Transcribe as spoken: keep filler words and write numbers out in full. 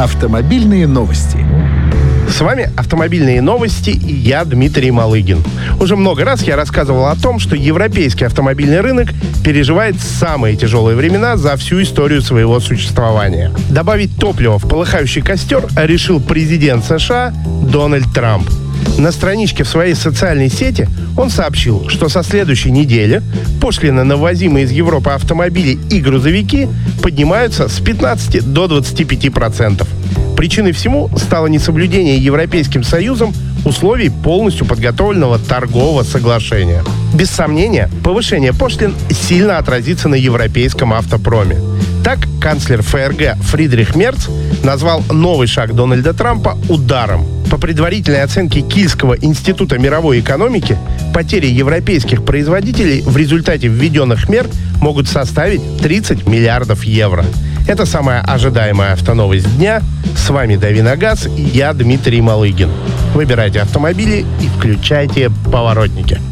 Автомобильные новости. С вами «Автомобильные новости» и я, Дмитрий Малыгин. Уже много раз я рассказывал о том, что европейский автомобильный рынок переживает самые тяжелые времена за всю историю своего существования. Добавить топливо в полыхающий костер решил президент США Дональд Трамп. На страничке в своей социальной сети он сообщил, что со следующей недели пошлины на ввозимые из Европы автомобили и грузовики поднимаются с пятнадцати до двадцати пяти процентов. Причиной всему стало несоблюдение Европейским Союзом условий полностью подготовленного торгового соглашения. Без сомнения, повышение пошлин сильно отразится на европейском автопроме. Так, канцлер ФРГ Фридрих Мерц назвал новый шаг Дональда Трампа ударом. По предварительной оценке Кильского института мировой экономики, потери европейских производителей в результате введенных мер могут составить тридцать миллиардов евро. Это самая ожидаемая автоновость дня. С вами Дави на газ и я, Дмитрий Малыгин. Выбирайте автомобили и включайте поворотники.